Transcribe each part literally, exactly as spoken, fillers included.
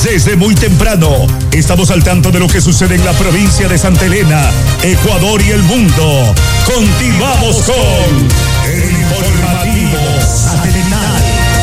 Desde muy temprano, estamos al tanto de lo que sucede en la provincia de Santa Elena, Ecuador y el mundo. Continuamos con el informativo satelital.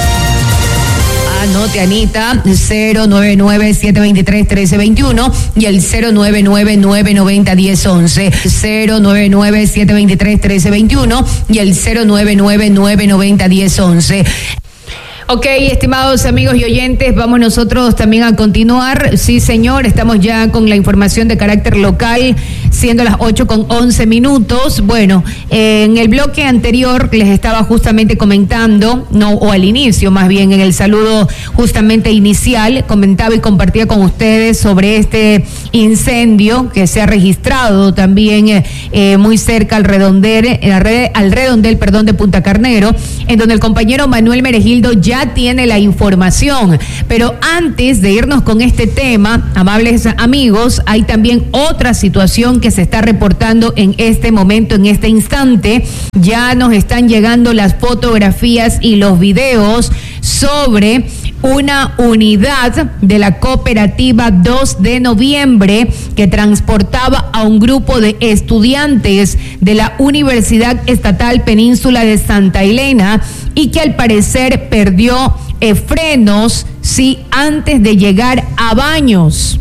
Anote, Anita, cero nueve nueve, siete dos tres, uno tres dos uno y el cero nueve nueve, nueve nueve cero, uno cero once. cero nueve nueve, siete dos tres, uno tres dos uno y el cero nueve nueve, nueve nueve cero, uno cero once. Ok, estimados amigos y oyentes, vamos nosotros también a continuar. Sí, señor, estamos ya con la información de carácter local, siendo las ocho con once minutos. Bueno, eh, en el bloque anterior les estaba justamente comentando, no, o al inicio más bien, en el saludo justamente inicial, comentaba y compartía con ustedes sobre este incendio que se ha registrado también eh, eh, muy cerca al redondel, al redondel, perdón, de Punta Carnero, en donde el compañero Manuel Meregildo ya Ya tiene la información, pero antes de irnos con este tema, amables amigos, hay también otra situación que se está reportando en este momento, en este instante. Ya nos están llegando las fotografías y los videos sobre una unidad de la cooperativa dos de noviembre que transportaba a un grupo de estudiantes de la Universidad Estatal Península de Santa Elena y que al parecer perdió eh, frenos, sí, antes de llegar a Baños.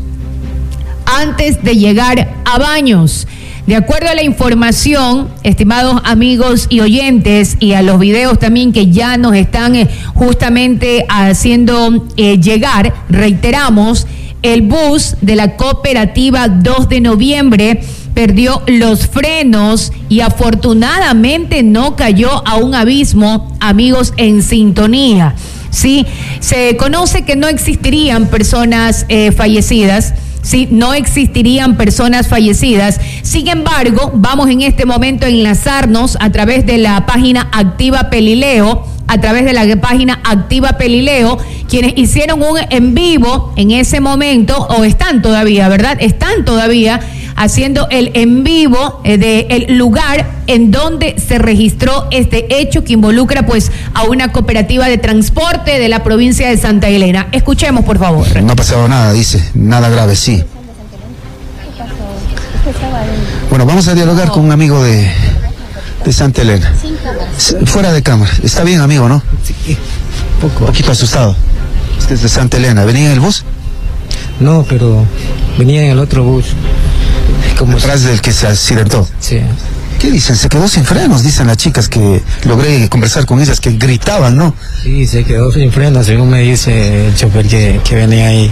Antes de llegar a Baños. De acuerdo a la información, estimados amigos y oyentes, y a los videos también que ya nos están eh, justamente haciendo eh, llegar, reiteramos, el bus de la cooperativa dos de noviembre perdió los frenos y afortunadamente no cayó a un abismo, amigos en sintonía. Sí, se conoce que no existirían personas eh, fallecidas. Sí, no existirían personas fallecidas. Sin embargo, vamos en este momento a enlazarnos a través de la página Activa Pelileo, a través de la página Activa Pelileo, quienes hicieron un en vivo en ese momento, o están todavía, ¿verdad? Están todavía haciendo el en vivo eh, del lugar en donde se registró este hecho que involucra pues a una cooperativa de transporte de la provincia de Santa Elena. Escuchemos, por favor. No ha pasado nada, dice, nada grave, sí. Bueno, vamos a dialogar con un amigo de, de Santa Elena. Fuera de cámara. Está bien, amigo, ¿no? Sí, poco. Un poquito asustado. Este es de Santa Elena. ¿Venía en el bus? No, pero venía en el otro bus. Como atrás del que se accidentó. Sí. ¿Qué dicen? Se quedó sin frenos, dicen las chicas que logré conversar con ellas, que gritaban, ¿no? Sí, se quedó sin frenos, según me dice el chofer que, que venía ahí.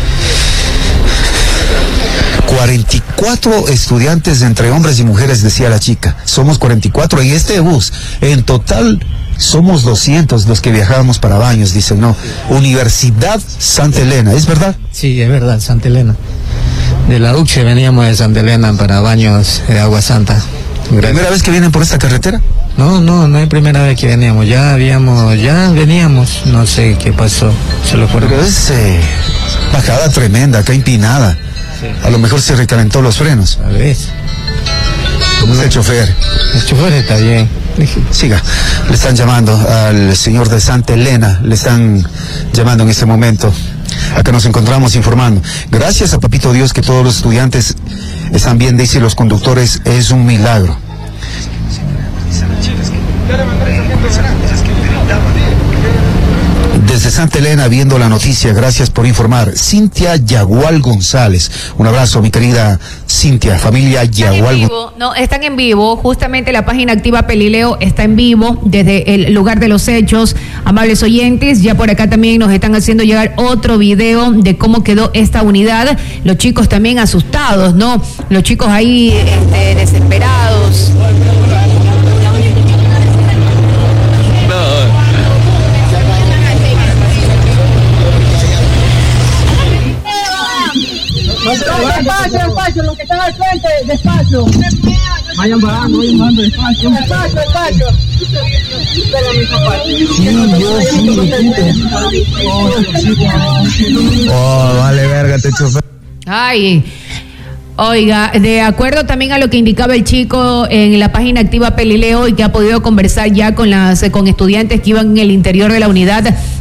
cuarenta y cuatro estudiantes entre hombres y mujeres, decía la chica. Somos cuarenta y cuatro en este bus. En total somos doscientos los que viajábamos para Baños, dicen, ¿no? Universidad Santa Elena, ¿es verdad? Sí, es verdad, Santa Elena. De la U C H E veníamos de Santa Elena para Baños de Agua Santa. Gracias. ¿Primera vez que vienen por esta carretera? No, no, no es primera vez que veníamos. Ya habíamos, ya veníamos, no sé qué pasó. Se lo fueron. Pero es eh, bajada tremenda, acá empinada. Sí. A lo mejor se recalentó los frenos. A ver. ¿Cómo es el chofer? El chofer está bien. Siga, le están llamando al señor de Santa Elena, le están llamando en este momento. Acá nos encontramos informando. Gracias a Papito Dios que todos los estudiantes están bien, dice los conductores, es un milagro. Desde Santa Elena, viendo la noticia, gracias por informar. Cintia Yagual González. Un abrazo, mi querida Cintia, familia Yagual. Vivo, no, están en vivo, justamente la página Activa Pelileo está en vivo desde el lugar de los hechos. Amables oyentes, ya por acá también nos están haciendo llegar otro video de cómo quedó esta unidad. Los chicos también asustados, ¿no? Los chicos ahí este, desesperados. Despacio, despacio, los que están al frente, despacio. Vayan bajando, vayan bajando, despacio. Despacio, despacio. Oh, vale verga, te chofer. Ay, oiga, de acuerdo también a lo que indicaba el chico en la página Activa Pelileo y que ha podido conversar ya con las con estudiantes que iban en el interior de la unidad,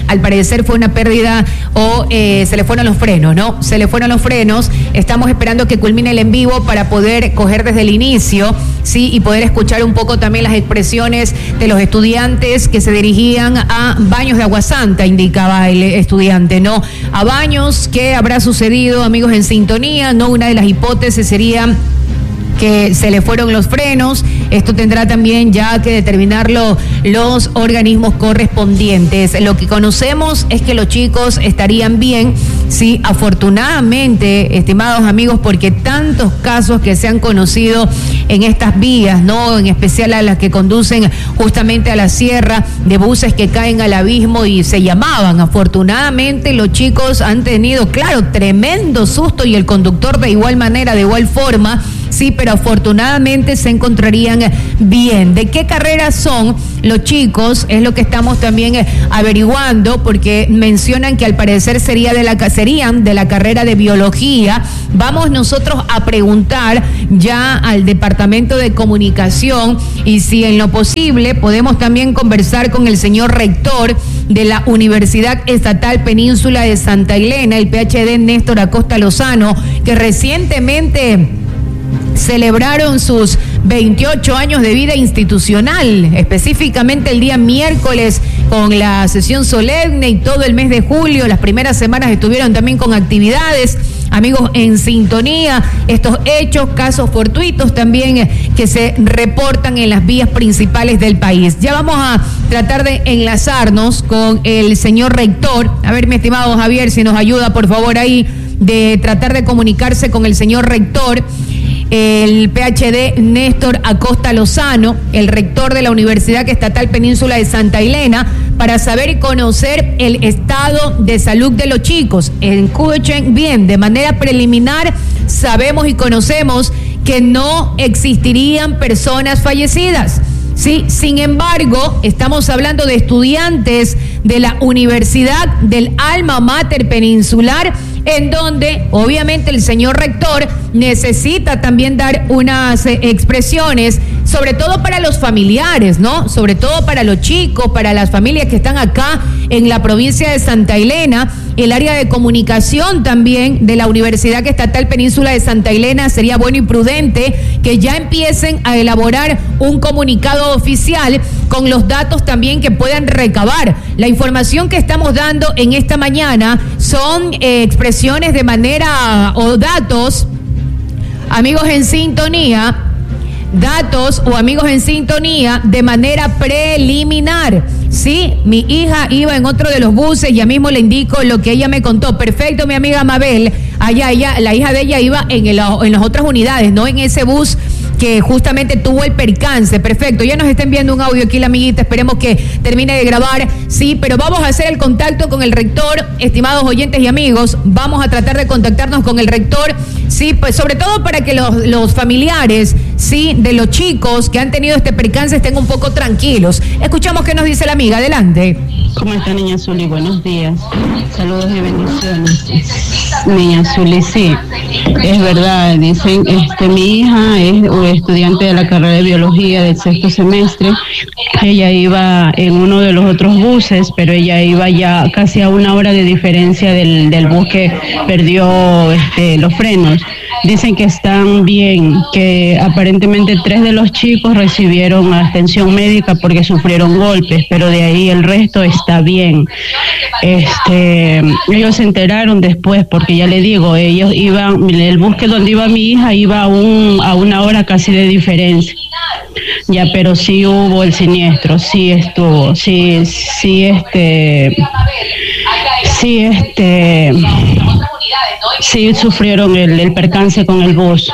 al parecer fue una pérdida o eh, se le fueron los frenos, ¿no? Se le fueron los frenos. Estamos esperando que culmine el en vivo para poder coger desde el inicio, sí, y poder escuchar un poco también las expresiones de los estudiantes que se dirigían a Baños de Agua Santa, indicaba el estudiante, ¿no? A Baños, ¿qué habrá sucedido, amigos en sintonía? No, una de las hipótesis sería que se le fueron los frenos. Esto tendrá también ya que determinarlo los organismos correspondientes. Lo que conocemos es que los chicos estarían bien, sí, afortunadamente, estimados amigos, porque tantos casos que se han conocido en estas vías, ¿no? En especial a las que conducen justamente a la sierra, de buses que caen al abismo y se llamaban. Afortunadamente los chicos han tenido, claro, tremendo susto, y el conductor de igual manera, de igual forma, sí, pero afortunadamente se encontrarían bien. ¿De qué carreras son los chicos? Es lo que estamos también averiguando, porque mencionan que al parecer sería de la, serían de la carrera de biología. Vamos nosotros a preguntar ya al Departamento de Comunicación, y si en lo posible podemos también conversar con el señor rector de la Universidad Estatal Península de Santa Elena, el P H D Néstor Acosta Lozano, que recientemente celebraron sus veintiocho años de vida institucional, específicamente el día miércoles con la sesión solemne, y todo el mes de julio, las primeras semanas estuvieron también con actividades. Amigos en sintonía, estos hechos, casos fortuitos también que se reportan en las vías principales del país. Ya vamos a tratar de enlazarnos con el señor rector. A ver, mi estimado Javier, si nos ayuda por favor ahí, de tratar de comunicarse con el señor rector, el P H D Néstor Acosta Lozano, el rector de la Universidad Estatal Península de Santa Elena, para saber y conocer el estado de salud de los chicos. Escuchen bien, de manera preliminar sabemos y conocemos que no existirían personas fallecidas. Sí, sin embargo, estamos hablando de estudiantes de la Universidad del Alma Mater Peninsular, en donde obviamente el señor rector necesita también dar unas eh, expresiones, sobre todo para los familiares, ¿no? Sobre todo para los chicos, para las familias que están acá en la provincia de Santa Elena. El área de comunicación también de la Universidad Estatal Península de Santa Elena, sería bueno y prudente que ya empiecen a elaborar un comunicado oficial con los datos también que puedan recabar. La información que estamos dando en esta mañana son eh, expresiones de manera o datos, amigos en sintonía, datos o amigos en sintonía de manera preliminar. Sí, mi hija iba en otro de los buses, ya mismo le indico lo que ella me contó. Perfecto, mi amiga Mabel, allá ella, la hija de ella iba en, el, en las otras unidades, no en ese bus que justamente tuvo el percance. Perfecto, ya nos está enviando un audio aquí la amiguita, esperemos que termine de grabar, sí, pero vamos a hacer el contacto con el rector, estimados oyentes y amigos, vamos a tratar de contactarnos con el rector, sí, pues sobre todo para que los, los familiares, sí, de los chicos que han tenido este percance estén un poco tranquilos. Escuchamos qué nos dice la amiga, adelante. ¿Cómo está, niña Zuli? Buenos días. Saludos y bendiciones. Niña Zuli, sí, es verdad, dicen, este, mi hija es estudiante de la carrera de biología del sexto semestre. Ella iba en uno de los otros buses, pero ella iba ya casi a una hora de diferencia del, del bus que perdió este, los frenos. Dicen que están bien, que aparentemente tres de los chicos recibieron atención médica porque sufrieron golpes, pero de ahí el resto está bien. Este, ellos se enteraron después, porque ya le digo, ellos iban, el bus que donde iba mi hija iba a, un, a una hora casi de diferencia. Ya, pero sí hubo el siniestro, sí estuvo, sí, sí, este, sí, este, sí sufrieron el, el percance con el bus.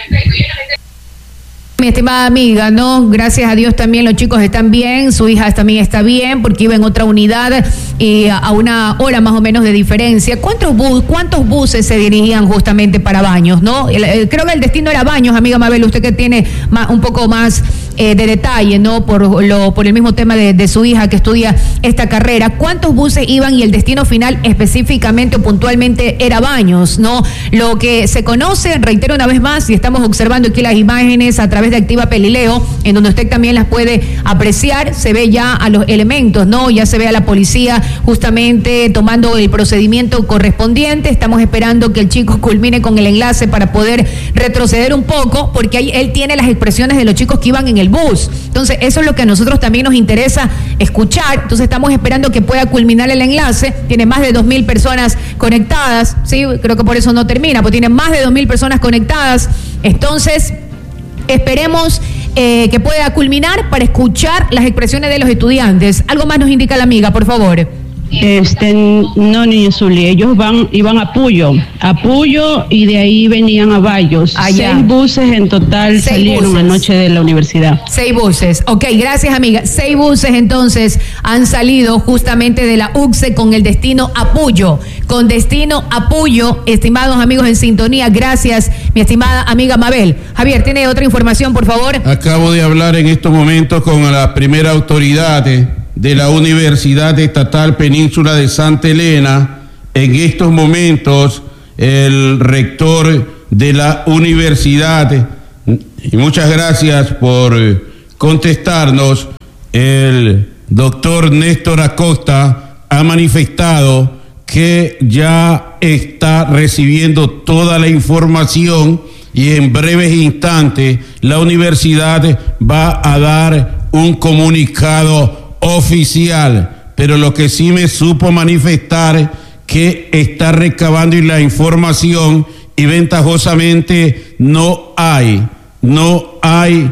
Mi estimada amiga, ¿no? Gracias a Dios también los chicos están bien, su hija también está bien porque iba en otra unidad y a una hora más o menos de diferencia. ¿Cuántos, bus, cuántos buses se dirigían justamente para Baños, no? El, el, creo que el destino era Baños, amiga Mabel, usted que tiene más, un poco más eh, de detalle, ¿no? Por lo por el mismo tema de, de su hija que estudia esta carrera. ¿Cuántos buses iban y el destino final específicamente o puntualmente era Baños, ¿no? Lo que se conoce, reitero una vez más, y estamos observando aquí las imágenes a través de Activa Pelileo, en donde usted también las puede apreciar, se ve ya a los elementos, ¿no? Ya se ve a la policía justamente tomando el procedimiento correspondiente. Estamos esperando que el chico culmine con el enlace para poder retroceder un poco, porque ahí él tiene las expresiones de los chicos que iban en el bus. Entonces, eso es lo que a nosotros también nos interesa escuchar. Entonces, estamos esperando que pueda culminar el enlace. Tiene más de dos mil personas conectadas, ¿sí? Creo que por eso no termina, porque tiene más de dos mil personas conectadas. Entonces, esperemos eh, que pueda culminar para escuchar las expresiones de los estudiantes. Algo más nos indica la amiga, por favor. Este, no, niña Zuli, ellos van, iban a Puyo, a Puyo y de ahí venían a Bayos. Allá. Seis buses en total Seis salieron buses. anoche de la universidad. Seis buses. Ok, gracias, amiga. Seis buses entonces han salido justamente de la U C S E con el destino a Puyo. Con destino a Puyo, estimados amigos en sintonía. Gracias, mi estimada amiga Mabel. Javier, ¿tiene otra información, por favor? Acabo de hablar en estos momentos con la primera autoridad de la Universidad Estatal Península de Santa Elena. En estos momentos, el rector de la universidad, y muchas gracias por contestarnos, el doctor Néstor Acosta ha manifestado que ya está recibiendo toda la información y en breves instantes la universidad va a dar un comunicado oficial, pero lo que sí me supo manifestar que está recabando la información y ventajosamente no hay, no hay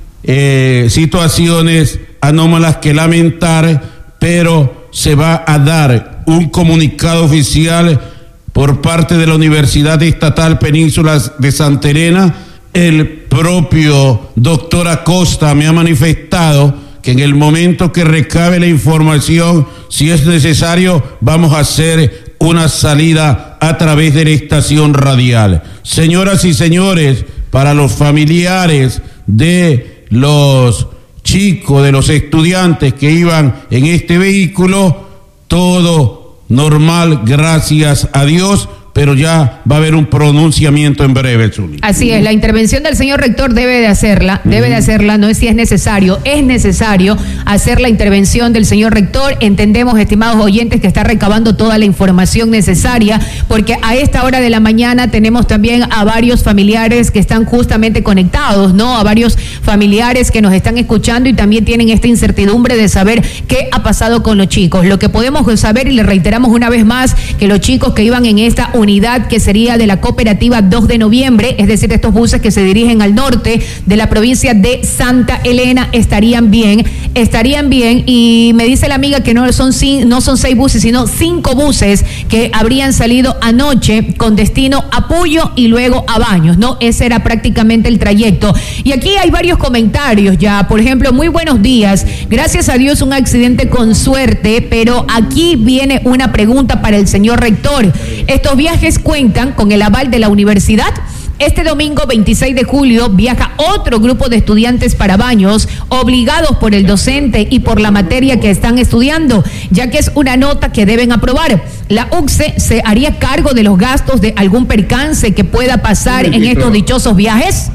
eh, situaciones anómalas que lamentar, pero se va a dar un comunicado oficial por parte de la Universidad Estatal Península de Santa Elena. El propio doctor Acosta me ha manifestado que en el momento que recabe la información, si es necesario, vamos a hacer una salida a través de la estación radial. Señoras y señores, para los familiares de los chicos, de los estudiantes que iban en este vehículo, todo normal, gracias a Dios, pero ya va a haber un pronunciamiento en breve, Zuli. Así es, la intervención del señor rector debe de hacerla, debe de hacerla, no es si es necesario, es necesario hacer la intervención del señor rector. Entendemos, estimados oyentes, que está recabando toda la información necesaria, porque a esta hora de la mañana tenemos también a varios familiares que están justamente conectados, ¿no? A varios familiares que nos están escuchando y también tienen esta incertidumbre de saber qué ha pasado con los chicos. Lo que podemos saber, y le reiteramos una vez más, que los chicos que iban en esta unidad que sería de la cooperativa dos de noviembre, es decir, estos buses que se dirigen al norte de la provincia de Santa Elena, estarían bien, estarían bien, y me dice la amiga que no son, no son seis buses, sino cinco buses que habrían salido anoche con destino a Puyo y luego a Baños, ¿no? Ese era prácticamente el trayecto. Y aquí hay varios comentarios ya, por ejemplo, muy buenos días, gracias a Dios un accidente con suerte, pero aquí viene una pregunta para el señor rector. Estos viajes cuentan con el aval de la universidad. Este domingo veintiséis de julio viaja otro grupo de estudiantes para Baños, obligados por el docente y por la materia que están estudiando, ya que es una nota que deben aprobar. La U C S E se haría cargo de los gastos de algún percance que pueda pasar en estos dichosos viajes.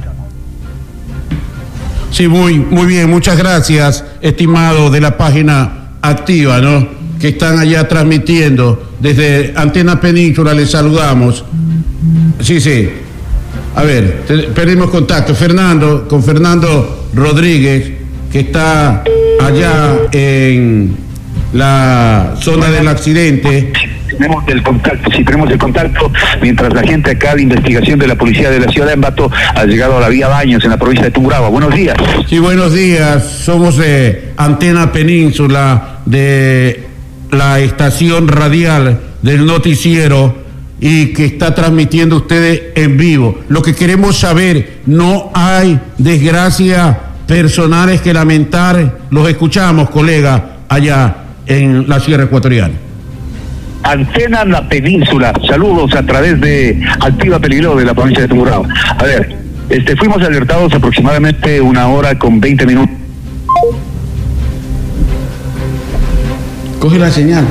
Sí, muy, muy bien, muchas gracias, estimado de la página activa, ¿no? Que están allá transmitiendo desde Antena Península, les saludamos. Sí, sí. A ver, te, perdimos contacto. Fernando, con Fernando Rodríguez, que está allá en la zona del accidente. Tenemos el contacto, sí, tenemos el contacto, mientras la gente acá de investigación de la policía de la ciudad de Ambato ha llegado a la vía Baños en la provincia de Tungurahua. Buenos días. Sí, buenos días. Somos de Antena Península, de la estación radial del noticiero, y que está transmitiendo ustedes en vivo. Lo que queremos saber, no hay desgracia personales que lamentar. Los escuchamos, colega, allá en la Sierra Ecuatoriana. Antena La Península, saludos a través de Activa Pelileo de la provincia de Tungurahua. A ver, Este, fuimos alertados aproximadamente una hora con veinte minutos. Coge la señal.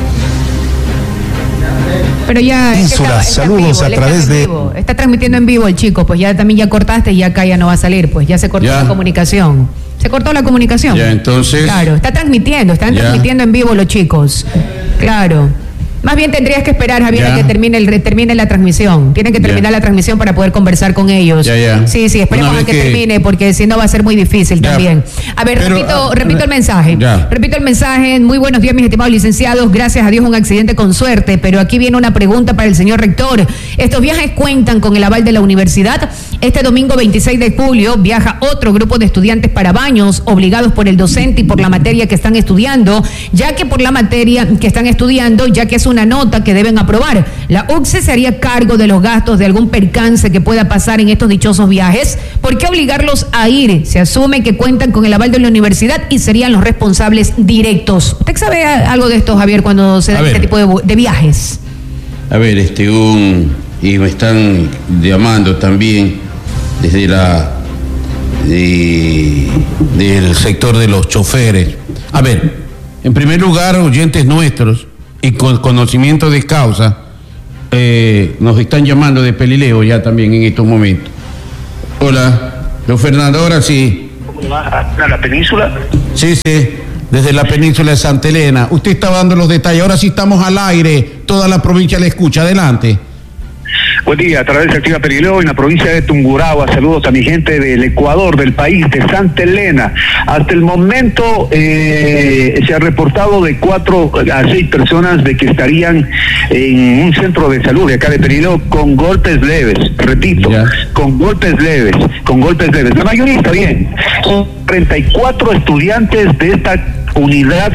Pero ya es que está, está saludos vivo, a través está de vivo. Está transmitiendo en vivo el chico, pues ya también ya cortaste y ya acá ya no va a salir, pues ya se cortó ya. la comunicación. Se cortó la comunicación. Ya, entonces. Claro, está transmitiendo, están ya. transmitiendo en vivo los chicos. Claro. Más bien tendrías que esperar, Javier, Ya. a que termine, el, termine la transmisión. Tienen que terminar Ya. la transmisión para poder conversar con ellos. Ya, ya. Sí, sí, esperemos Una a vez que, que- termine, porque si no va a ser muy difícil Ya. también. A ver, Pero, repito, ah, repito el mensaje. Ya. Repito el mensaje. Muy buenos días, mis estimados licenciados. Gracias a Dios, un accidente con suerte. Pero aquí viene una pregunta para el señor rector. ¿Estos viajes cuentan con el aval de la universidad? Este domingo veintiséis de julio viaja otro grupo de estudiantes para Baños, obligados por el docente y por la materia que están estudiando, ya que por la materia que están estudiando, ya que es una nota que deben aprobar. La U C S E se haría cargo de los gastos de algún percance que pueda pasar en estos dichosos viajes. ¿Por qué obligarlos a ir? Se asume que cuentan con el aval de la universidad y serían los responsables directos. ¿Usted sabe algo de esto, Javier, cuando se A da este ver. tipo de, de viajes? A ver, este, un, y me están llamando también desde la, de- del sector de los choferes. A ver, en primer lugar, oyentes nuestros y con conocimiento de causa, eh, nos están llamando de Pelileo ya también en estos momentos. Hola, don Fernando, ahora sí. ¿A la península? Sí, sí, desde la península de Santa Elena. Usted estaba dando los detalles, ahora sí estamos al aire, toda la provincia le escucha, adelante. Buen día, a través de Activa Perileo en la provincia de Tungurahua. Saludos a mi gente del Ecuador, del país, de Santa Elena. Hasta el momento eh, se ha reportado de cuatro a seis personas de que estarían en un centro de salud de acá de Perileo con golpes leves. Repito, Ya. con golpes leves, con golpes leves. La mayoría está bien. Son treinta y cuatro estudiantes de esta unidad.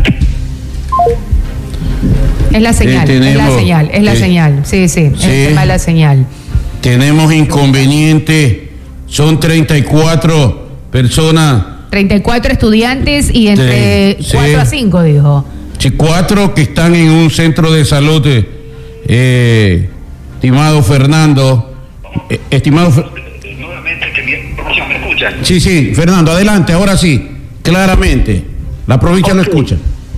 Es la señal, Eh, es la tenemos- señal, es la eh, señal. Sí, sí, es sí. el tema de la señal. Tenemos inconveniente, son treinta y cuatro personas, treinta y cuatro estudiantes y entre Sí, cuatro sí. a cinco, dijo. sí, cuatro que están en un centro de salud, eh, eh, estimado Fernando, eh, estimado... Fer- Nuevamente, que mi información me escucha. Sí, sí, Fernando, adelante, ahora sí, claramente, la provincia lo Ok. escucha.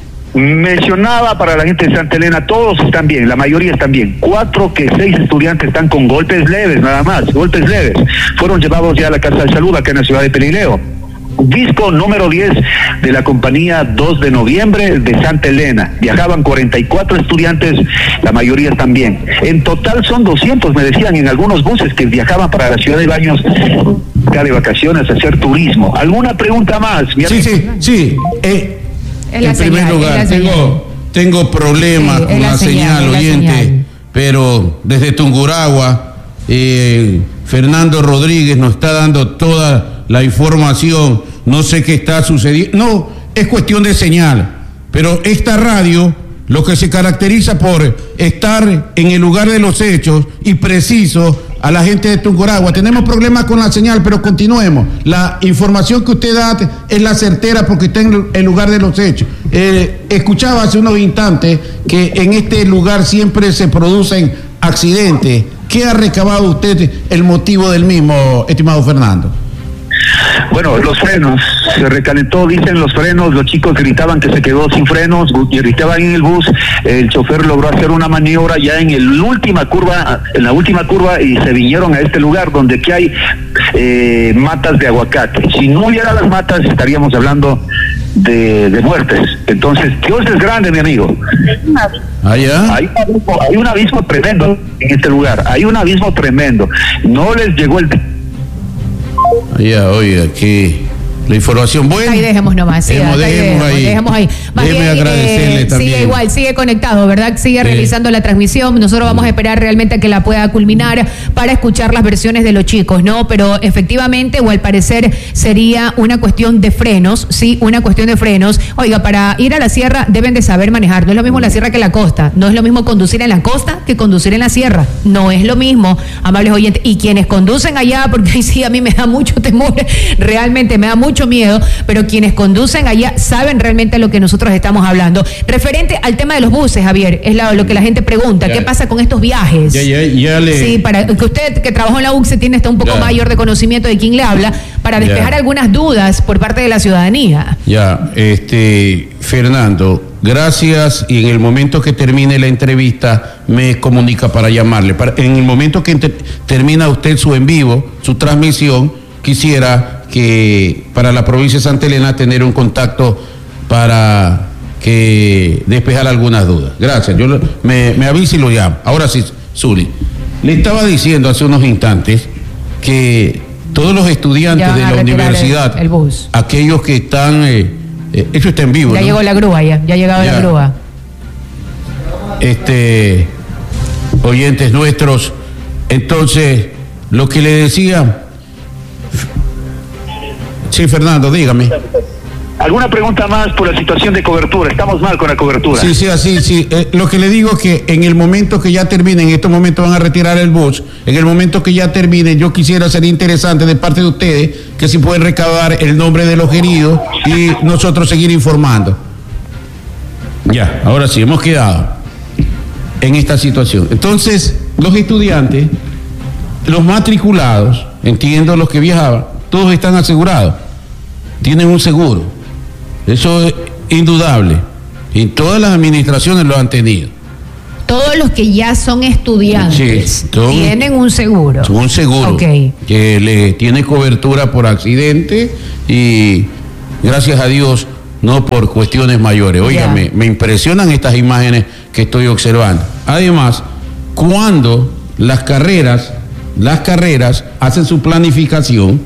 Mencionaba para la gente de Santa Elena, todos están bien, la mayoría están bien. Cuatro que seis estudiantes están con golpes leves, nada más, golpes leves. Fueron llevados ya a la Casa de Salud acá en la ciudad de Pelileo. Disco número diez de la compañía dos de noviembre de Santa Elena. Viajaban cuarenta y cuatro estudiantes, la mayoría están bien. En total son doscientos, me decían, en algunos buses que viajaban para la ciudad de Baños acá de vacaciones a hacer turismo. ¿Alguna pregunta más? Mi Sí, amigo? sí, sí, eh, Es la en primer señal, lugar, es la señal. tengo, tengo problemas Sí, es con la la, señal, señal, es la oyente, señal. pero desde Tungurahua, eh, Fernando Rodríguez nos está dando toda la información, no sé qué está sucediendo, no, es cuestión de señal, pero esta radio lo que se caracteriza por estar en el lugar de los hechos y preciso a la gente de Tungurahua. Tenemos problemas con la señal, pero continuemos. La información que usted da es la certera porque está en el lugar de los hechos. Eh, escuchaba hace unos instantes que en este lugar siempre se producen accidentes. ¿Qué ha recabado usted el motivo del mismo, estimado Fernando? Bueno, los frenos, se recalentó, dicen los frenos, los chicos gritaban que se quedó sin frenos, gritaban en el bus, el chofer logró hacer una maniobra ya en la última curva, en la última curva y se vinieron a este lugar donde aquí hay eh, matas de aguacate. Si no hubiera las matas estaríamos hablando de, de muertes. Entonces, Dios es grande, mi amigo. Allá. Hay un, abismo, hay un abismo tremendo en este lugar, hay un abismo tremendo. No les llegó el... Allá, oiga, aquí la información buena. Ahí dejemos nomás, sí, Dejemos, hasta ahí dejemos dejemos, ahí. dejemos ahí. Más Déjeme bien, agradecerle eh, también. sigue igual, sigue conectado, ¿verdad? Sigue Sí. realizando la transmisión. Nosotros vamos a esperar realmente a que la pueda culminar para escuchar las versiones de los chicos, ¿no? Pero efectivamente, o al parecer, sería una cuestión de frenos, sí, una cuestión de frenos. Oiga, para ir a la sierra deben de saber manejar. No es lo mismo la sierra que la costa. No es lo mismo conducir en la costa que conducir en la sierra. No es lo mismo, amables oyentes. Y quienes conducen allá, porque ahí sí a mí me da mucho temor, realmente me da mucho mucho miedo, pero quienes conducen allá saben realmente lo que nosotros estamos hablando. Referente al tema de los buses, Javier, es la, lo que la gente pregunta, ya, ¿qué pasa con estos viajes? Ya, ya, ya le... Sí, para que usted que trabajó en la U C S tiene hasta un poco ya. mayor de conocimiento de quién le habla, para despejar ya. algunas dudas por parte de la ciudadanía. Ya, este, Fernando, gracias, y en el momento que termine la entrevista me comunica para llamarle. Para, en el momento que te, termina usted su en vivo, su transmisión, quisiera que para la provincia de Santa Elena tener un contacto para que despejar algunas dudas. Gracias, yo me, me aviso y lo llamo. Ahora sí, Zuli, le estaba diciendo hace unos instantes que todos los estudiantes de la universidad, el, el bus. aquellos que están, eh, eh, eso está en vivo, ya ¿no? llegó la grúa, ya, ya ha llegado ya. la grúa. Este, oyentes nuestros, entonces, lo que le decía, sí, Fernando, dígame. ¿Alguna pregunta más por la situación de cobertura? Estamos mal con la cobertura. Sí, sí, así, sí. Eh, lo que le digo es que en el momento que ya termine, en estos momentos van a retirar el bus, en el momento que ya termine, yo quisiera ser interesante de parte de ustedes que si pueden recabar el nombre de los heridos y nosotros seguir informando. Ya, ahora sí, hemos quedado en esta situación. Entonces, los estudiantes, los matriculados, entiendo los que viajaban, todos están asegurados, tienen un seguro. Eso es indudable. Y todas las administraciones lo han tenido. Todos los que ya son estudiantes sí, son, tienen un seguro. Un seguro okay. que le tiene cobertura por accidente y gracias a Dios no por cuestiones mayores. Oiga, me, me impresionan estas imágenes que estoy observando. Además, cuando las carreras, las carreras hacen su planificación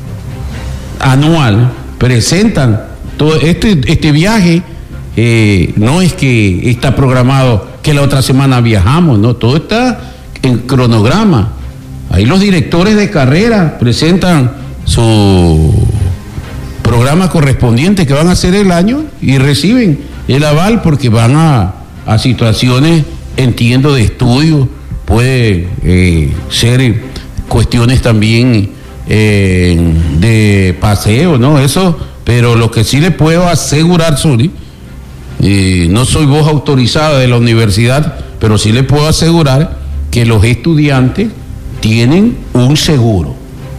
anual, presentan todo este, este viaje, eh, no es que está programado que la otra semana viajamos, no, todo está en cronograma. Ahí los directores de carrera presentan su programa correspondiente que van a hacer el año y reciben el aval porque van a, a situaciones, entiendo, de estudio, puede eh, ser cuestiones también eh, de paseo, ¿no? Eso. Pero lo que sí le puedo asegurar, Zuli, eh, no soy voz autorizada de la universidad, pero sí le puedo asegurar que los estudiantes tienen un seguro.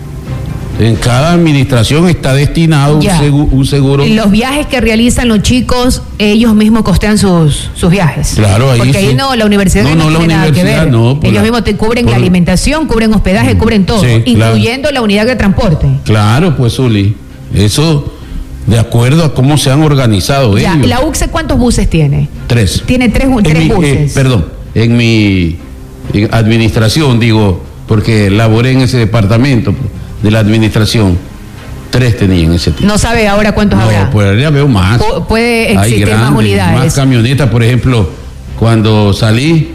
En cada administración está destinado un seguro, un seguro. Los viajes que realizan los chicos, ellos mismos costean sus, sus viajes. Claro, ahí Porque sí. ahí no, la universidad no, no, no tiene nada que ver. No, ellos la, mismos te cubren la alimentación, cubren hospedaje, cubren todo, sí, incluyendo claro. la unidad de transporte. Claro, pues, Zuli, eso... de acuerdo a cómo se han organizado ya, ellos. ¿La U C S cuántos buses tiene? Tres. Tiene tres, tres mi, buses. Eh, perdón, en mi en administración, digo, porque laboré en ese departamento de la administración, tres tenían ese tipo. ¿No sabe ahora cuántos no, habrá? No, pues ya veo más. Pu- puede existir grandes, más unidades. Más camionetas, por ejemplo, cuando salí,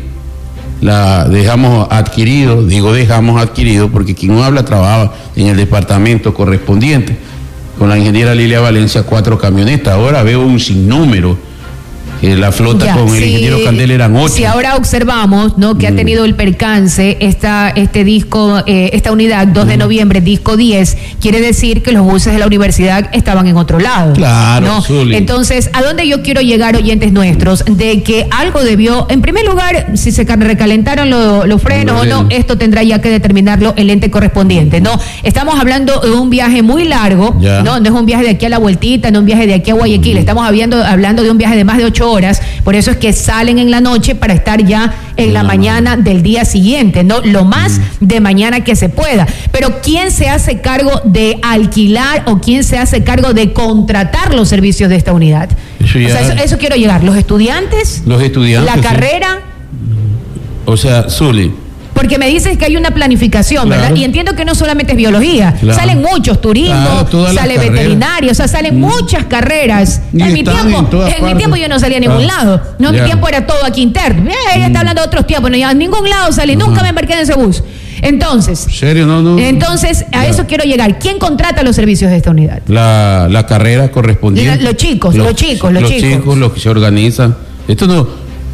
la dejamos adquirido, digo dejamos adquirido, porque quien no habla trabajaba en el departamento correspondiente. Con la ingeniera Lilia Valencia, cuatro camionetas. Ahora veo un sinnúmero. Eh, la flota ya, con el si, ingeniero Candel eran ocho. Si ahora observamos, ¿no?, que mm. ha tenido el percance esta, este disco, eh, esta unidad, dos de noviembre, disco diez, quiere decir que los buses de la universidad estaban en otro lado. Claro, ¿no? Zuli. Entonces, ¿a dónde yo quiero llegar, oyentes nuestros? De que algo debió, en primer lugar, si se recalentaron lo, los frenos o no, esto tendrá ya que determinarlo el ente correspondiente, ¿no? Estamos hablando de un viaje muy largo, ya. ¿no? No es un viaje de aquí a la vueltita, no es un viaje de aquí a Guayaquil, mm. estamos hablando, hablando de un viaje de más de ocho horas, por eso es que salen en la noche para estar ya en la no, mañana del día siguiente, ¿no? Lo más mm. de mañana que se pueda. Pero ¿quién se hace cargo de alquilar o quién se hace cargo de contratar los servicios de esta unidad? Eso, ya... o sea, eso, eso quiero llegar. ¿Los estudiantes? Los estudiantes. ¿La carrera? Sí. O sea, Zuli. Porque me dices que hay una planificación, claro. ¿verdad? Y entiendo que no solamente es biología, claro. salen muchos, turismo, claro, sale veterinario, o sea, salen mm. muchas carreras. Y en mi tiempo, en, en mi tiempo yo no salía a ningún ah. lado. No, en mi tiempo era todo aquí interno. Eh, ella mm. está hablando de otros tiempos, no, ya en ningún lado salí, uh-huh. nunca me embarqué en ese bus. Entonces, ¿serio? No, no. Entonces, a ya. eso quiero llegar. ¿Quién contrata los servicios de esta unidad? La, la carrera correspondiente. La, los chicos, los, los chicos, los, los chicos. Los chicos, los que se organizan. Esto no.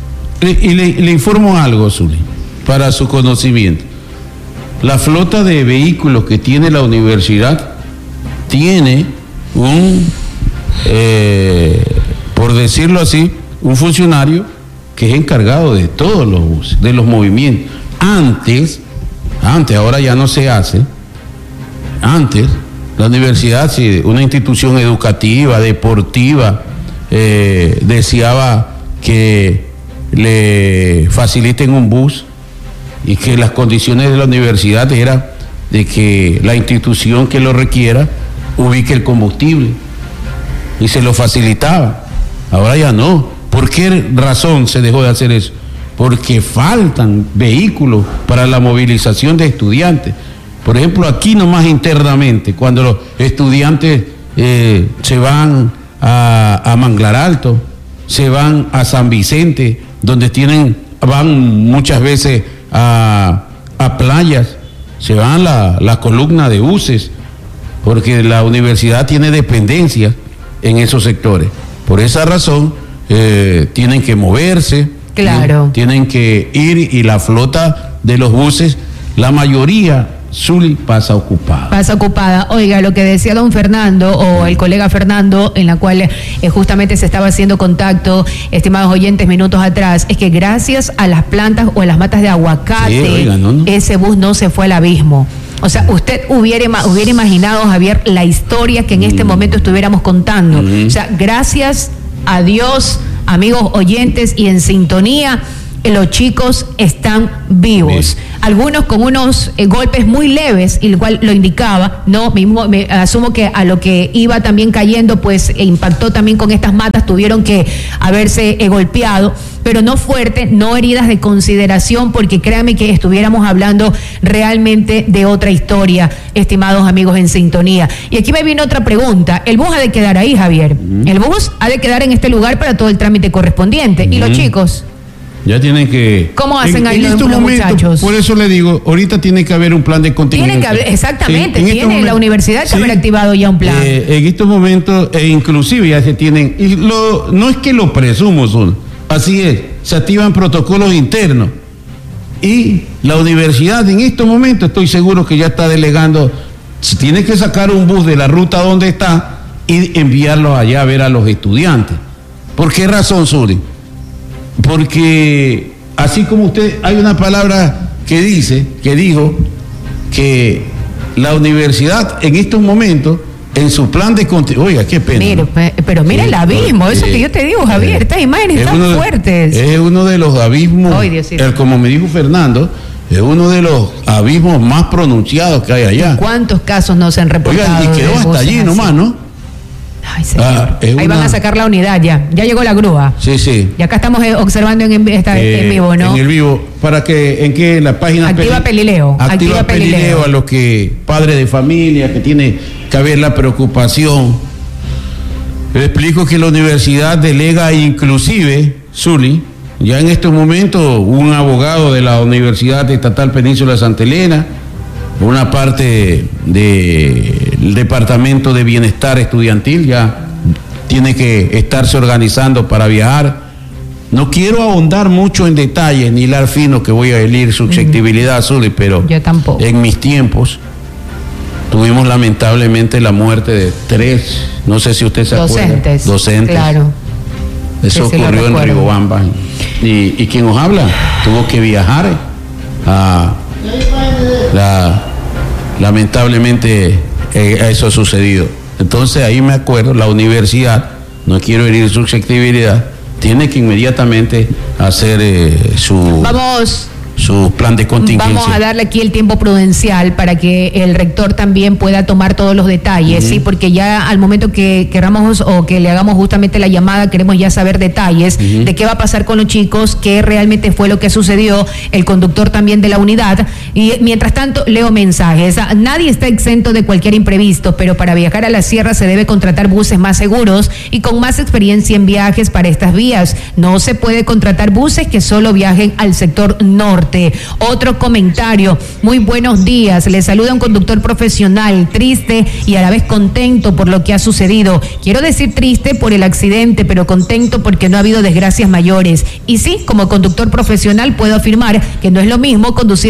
Y le, le informo algo, Zuli, para su conocimiento. La flota de vehículos que tiene la universidad tiene un, eh, por decirlo así, un funcionario que es encargado de todos los buses, de los movimientos. Antes, antes, ahora ya no se hace, antes, la universidad, si una institución educativa, deportiva, eh, deseaba que le faciliten un bus y que las condiciones de la universidad eran de que la institución que lo requiera ubique el combustible y se lo facilitaba. Ahora ya no. ¿Por qué razón se dejó de hacer eso? Porque faltan vehículos para la movilización de estudiantes. Por ejemplo, aquí nomás internamente, cuando los estudiantes eh, se van a, a Manglar Alto, se van a San Vicente, donde tienen, van muchas veces a, a playas, se van la, la columna de buses, porque la universidad tiene dependencias en esos sectores. Por esa razón, eh, tienen que moverse, claro. tienen, tienen que ir, y la flota de los buses, la mayoría, Zuli, pasa ocupada. Pasa ocupada. Oiga, lo que decía don Fernando, o el colega Fernando, en la cual eh, justamente se estaba haciendo contacto, estimados oyentes, minutos atrás, es que gracias a las plantas o a las matas de aguacate, sí, oiga, no, no. ese bus no se fue al abismo. O sea, usted hubiera, hubiera imaginado, Javier, la historia que en este momento estuviéramos contando. Mm. O sea, gracias a Dios, amigos oyentes, y en sintonía, los chicos están vivos. Bien. Algunos con unos eh, golpes muy leves, el cual lo indicaba, no, mismo me asumo que a lo que iba también cayendo, pues eh, impactó también con estas matas, tuvieron que haberse eh, golpeado, pero no fuerte, no heridas de consideración, porque créanme que estuviéramos hablando realmente de otra historia, estimados amigos en sintonía. Y aquí me viene otra pregunta: el bus ha de quedar ahí, Javier. Uh-huh. El bus ha de quedar en este lugar para todo el trámite correspondiente. Uh-huh. ¿Y los chicos? Ya tienen que... ¿Cómo hacen en, ahí en los, estos los momentos, muchachos? Por eso le digo, ahorita tiene que haber un plan de contingencia. Tiene que haber, exactamente, sí, tiene momentos, la universidad que sí, haber activado ya un plan. Eh, en estos momentos, e inclusive ya se tienen, y lo, no es que lo presumo, son, así es, se activan protocolos internos. Y la universidad en estos momentos, estoy seguro que ya está delegando, tiene que sacar un bus de la ruta donde está y enviarlos allá a ver a los estudiantes. ¿Por qué razón, Zuli? Porque así como usted, hay una palabra que dice, que dijo, que la universidad en estos momentos, en su plan de contingencia, oiga, qué pena. Mire, ¿no? Pero mira el abismo, eso eh, que yo te digo, Javier, eh, estas imágenes están de, fuertes. Es uno de los abismos, Ay, el, como me dijo Fernando, es uno de los abismos más pronunciados que hay allá. ¿Cuántos casos no se han reportado? Oiga, y quedó hasta allí así nomás, ¿no? Ay, señor. Ah, Ahí una... van a sacar la unidad ya. Ya llegó la grúa. Sí, sí. Y acá estamos observando en, esta, eh, en vivo, ¿no? En el vivo. Para que, en que la página... Activa Pelileo. Activa, Activa Pelileo, Pelileo a los que, padres de familia, que tiene que haber la preocupación. Le explico que la universidad delega inclusive, Zuli, ya en estos momentos, un abogado de la Universidad Estatal Península de Santa Elena, una parte del Departamento de Bienestar Estudiantil ya tiene que estarse organizando para viajar. No quiero ahondar mucho en detalles ni hilar fino, que voy a herir susceptibilidad, uh-huh. Zuli, pero yo tampoco. En mis tiempos tuvimos lamentablemente la muerte de tres, no sé si usted se docentes, acuerda. Docentes. Claro. Eso sí, ocurrió en Riobamba. Y, y quien nos habla tuvo que viajar a la... Lamentablemente eh, eso ha sucedido. Entonces ahí me acuerdo, la universidad, no quiero herir susceptibilidad, tiene que inmediatamente hacer eh, su... Vamos... su plan de contingencia. Vamos a darle aquí el tiempo prudencial para que el rector también pueda tomar todos los detalles, uh-huh. sí, porque ya al momento que queramos o que le hagamos justamente la llamada, queremos ya saber detalles uh-huh. de qué va a pasar con los chicos, qué realmente fue lo que sucedió, el conductor también de la unidad, y mientras tanto leo mensajes. Nadie está exento de cualquier imprevisto, pero para viajar a la sierra se debe contratar buses más seguros y con más experiencia en viajes para estas vías. No se puede contratar buses que solo viajen al sector norte. Otro comentario: muy buenos días, le saluda un conductor profesional, triste y a la vez contento por lo que ha sucedido. Quiero decir triste por el accidente, pero contento porque no ha habido desgracias mayores. Y sí, como conductor profesional puedo afirmar que no es lo mismo conducir en la costa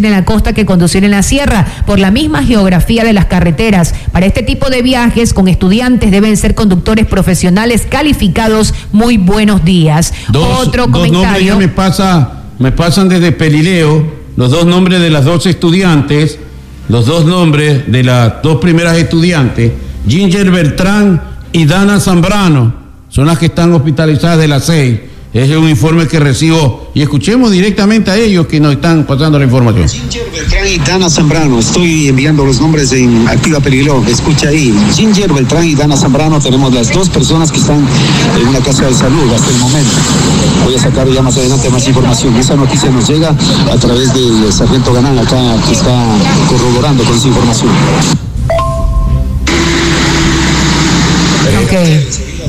costa que conducir en la sierra, por la misma geografía de las carreteras. Para este tipo de viajes con estudiantes deben ser conductores profesionales calificados. Muy buenos días. Dos, Otro dos comentario. nombres ya me, pasa, me pasan desde Pelileo, los dos nombres de las dos estudiantes, los dos nombres de las dos primeras estudiantes, Ginger Beltrán y Dana Zambrano, son las que están hospitalizadas de las seis. Es un informe que recibo y escuchemos directamente a ellos que nos están pasando la información. Ginger Beltrán y Dana Zambrano, estoy enviando los nombres en Activa Peligro, escucha ahí. Ginger Beltrán y Dana Zambrano, tenemos las dos personas que están en una casa de salud hasta el momento. Voy a sacar ya más adelante más información. Esa noticia nos llega a través del sargento Ganán acá, que está corroborando con esa información. Okay.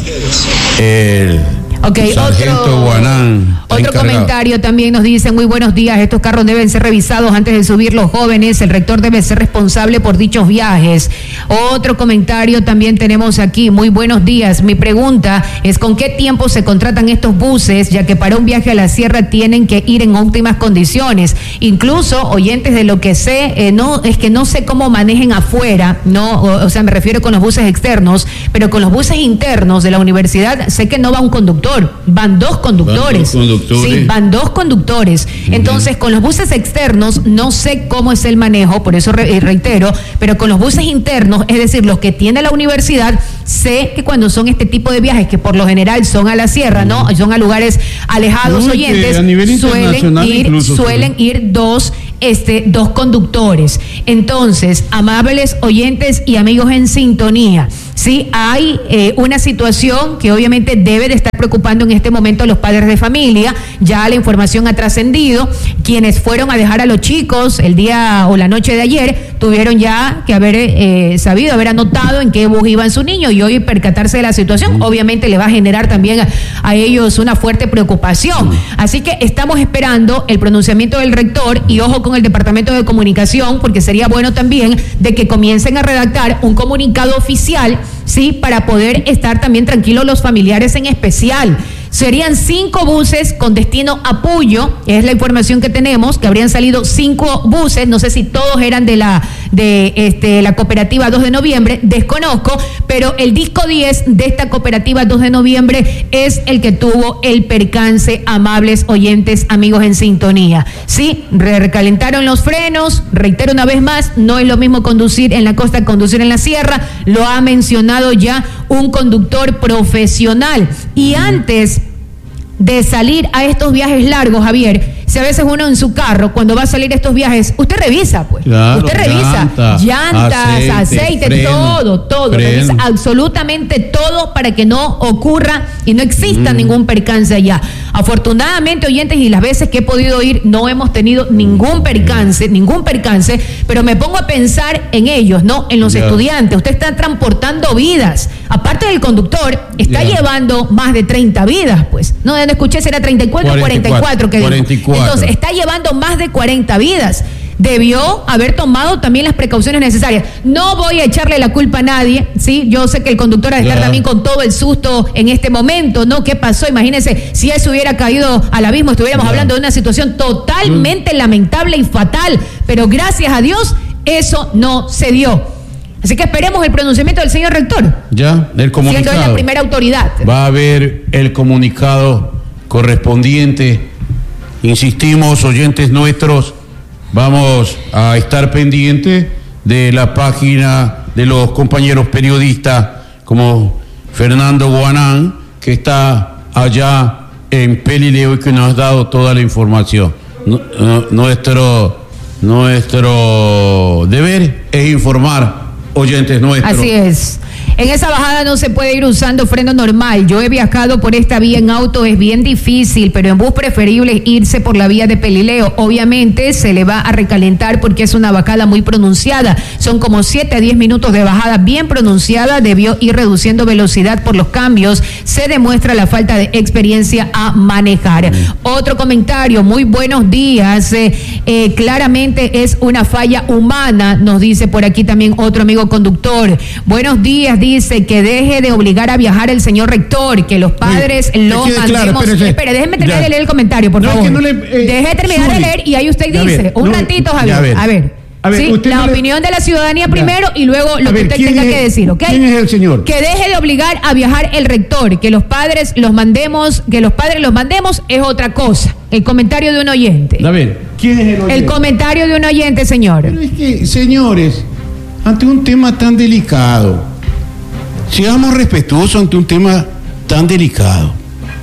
El Ok, sargento otro, Guanán, otro encargado. comentario también nos dice: muy buenos días, estos carros deben ser revisados antes de subir los jóvenes, el rector debe ser responsable por dichos viajes. Otro comentario también tenemos aquí: muy buenos días, mi pregunta es ¿con qué tiempo se contratan estos buses? Ya que para un viaje a la sierra tienen que ir en óptimas condiciones. Incluso, oyentes, de lo que sé, eh, no es que no sé cómo manejen afuera, no, o, o sea, me refiero con los buses externos, pero con los buses internos de la universidad sé que no va un conductor. Van dos conductores. Van dos conductores. Sí, van dos conductores. Uh-huh. Entonces, con los buses externos, no sé cómo es el manejo, por eso re- reitero, pero con los buses internos, es decir, los que tiene la universidad, sé que cuando son este tipo de viajes, que por lo general son a la sierra, ¿no? Son a lugares alejados, No, oyentes, a nivel suelen ir, incluso, suelen sí. ir dos, este, dos conductores. Entonces, amables oyentes y amigos en sintonía, sí, hay eh, una situación que obviamente debe de estar preocupando en este momento a los padres de familia. Ya la información ha trascendido. Quienes fueron a dejar a los chicos el día o la noche de ayer tuvieron ya que haber eh, sabido, haber anotado en qué bus iban su niño y hoy percatarse de la situación. Mm. Obviamente le va a generar también a, a ellos una fuerte preocupación. Mm. Así que estamos esperando el pronunciamiento del rector y ojo con el Departamento de Comunicación, porque sería bueno también de que comiencen a redactar un comunicado oficial, sí, para poder estar también tranquilos los familiares en especial. Serían cinco buses con destino a Puyo, es la información que tenemos, que habrían salido cinco buses, no sé si todos eran de la de este la cooperativa dos de noviembre, desconozco, pero el disco diez de esta cooperativa dos de noviembre es el que tuvo el percance, amables oyentes, amigos en sintonía. Sí, recalentaron los frenos, reitero una vez más, no es lo mismo conducir en la costa que conducir en la sierra, lo ha mencionado ya un conductor profesional. Y antes de salir a estos viajes largos, Javier, si a veces uno en su carro, cuando va a salir a estos viajes, usted revisa, pues. Claro, usted revisa llanta, llantas, aceite, aceite freno, todo, todo. Freno. Revisa absolutamente todo para que no ocurra y no exista mm. ningún percance allá. Afortunadamente, oyentes, y las veces que he podido ir, no hemos tenido ningún percance, ningún percance, pero me pongo a pensar en ellos, ¿no? En los yeah. estudiantes. Usted está transportando vidas. Aparte del conductor, está yeah. llevando más de treinta vidas, pues. No, no escuché, será treinta y cuatro o cuarenta y cuatro que cuarenta y cuatro. Entonces, está llevando más de cuarenta vidas. Debió haber tomado también las precauciones necesarias. No voy a echarle la culpa a nadie, ¿sí? Yo sé que el conductor ha de estar yeah. también con todo el susto en este momento, ¿no? ¿Qué pasó? Imagínense, si él se hubiera caído al abismo, estuviéramos yeah. hablando de una situación totalmente mm. lamentable y fatal. Pero gracias a Dios, eso no se dio. Así que esperemos el pronunciamiento del señor rector. Ya, del comunicado. Siendo él la primera autoridad. Va a haber el comunicado correspondiente. Insistimos, oyentes nuestros, vamos a estar pendientes de la página de los compañeros periodistas como Fernando Guanán, que está allá en Pelileo y que nos ha dado toda la información. Nuestro, nuestro deber es informar, oyentes nuestros. Así es. En esa bajada no se puede ir usando freno normal. Yo he viajado por esta vía en auto, es bien difícil, pero en bus preferible irse por la vía de Pelileo. Obviamente se le va a recalentar porque es una bajada muy pronunciada. Son como siete a diez minutos de bajada bien pronunciada. Debió ir reduciendo velocidad por los cambios. Se demuestra la falta de experiencia a manejar. Mm. Otro comentario, muy buenos días. Eh, eh, claramente es una falla humana, nos dice por aquí también otro amigo conductor. Buenos días, días. dice que deje de obligar a viajar el señor rector, que los padres Uy, lo mandemos. Claro, espere, déjeme terminar ya. de leer el comentario, por no, favor. Que no le, eh, Deje terminar Zuli. de leer y ahí usted Ya dice, ver, un no, ratito, Javier. ya ver. A ver. A ver, ¿sí? usted La no le- opinión de la ciudadanía Ya. primero y luego lo A que ver, usted ¿quién tenga es- que decir, ¿ok? quién es el señor? Que deje de obligar a viajar el rector, que los padres los mandemos, que los padres los mandemos es otra cosa. El comentario de un oyente. A ver, ¿quién es el oyente? El comentario de un oyente, señor. Pero es que, señores, ante un tema tan delicado, seamos respetuosos ante un tema tan delicado.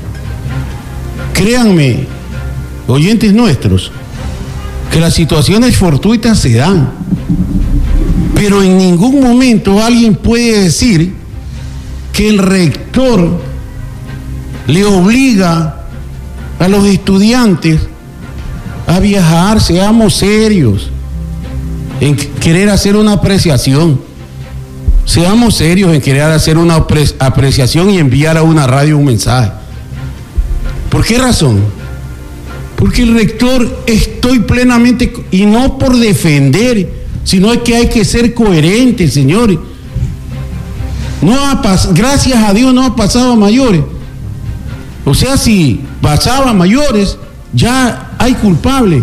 Créanme, oyentes nuestros, que las situaciones fortuitas se dan, pero en ningún momento alguien puede decir que el rector le obliga a los estudiantes a viajar. Seamos serios en querer hacer una apreciación. Seamos serios en querer hacer una apre- apreciación y enviar a una radio un mensaje. ¿Por qué razón? Porque el rector, estoy plenamente, y no por defender, sino es que hay que ser coherentes, señores. No ha pas- gracias a Dios no ha pasado a mayores. O sea, si pasaba a mayores, ya hay culpable.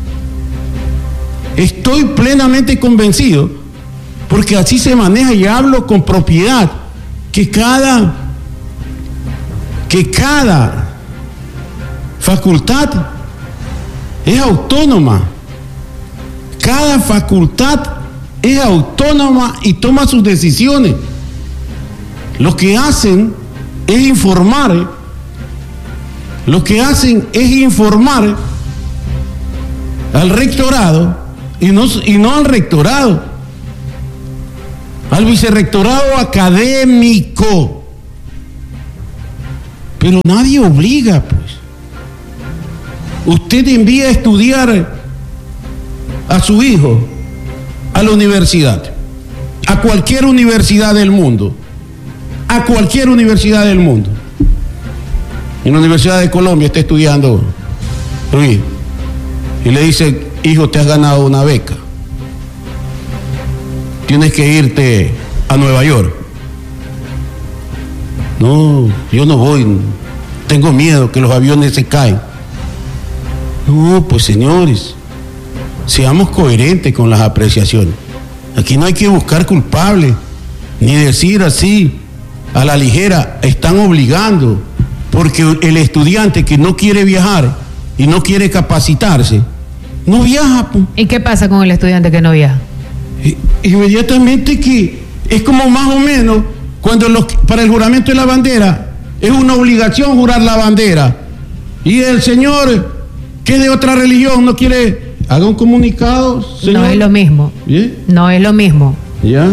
Estoy plenamente convencido, porque así se maneja y hablo con propiedad, que cada, que cada facultad es autónoma. Cada facultad es autónoma y toma sus decisiones. Lo que hacen es informar, lo que hacen es informar al rectorado y no, y no al rectorado, al vicerrectorado académico. Pero nadie obliga, pues. Usted envía a estudiar a su hijo a la universidad, a cualquier universidad del mundo, a cualquier universidad del mundo. En la Universidad de Colombia está estudiando Luis, y le dice: hijo, te has ganado una beca, tienes que irte a Nueva York. No, yo no voy, tengo miedo que los aviones se caen. No, pues señores, seamos coherentes con las apreciaciones. Aquí no hay que buscar culpables, ni decir así a la ligera, están obligando, porque el estudiante que no quiere viajar y no quiere capacitarse, no viaja. Pues. ¿Y qué pasa con el estudiante que no viaja? I- Inmediatamente que es como más o menos cuando los, para el juramento de la bandera es una obligación jurar la bandera, y el señor que es de otra religión no quiere, haga un comunicado, señor. No es lo mismo. ¿Bien? No es lo mismo. ¿Ya?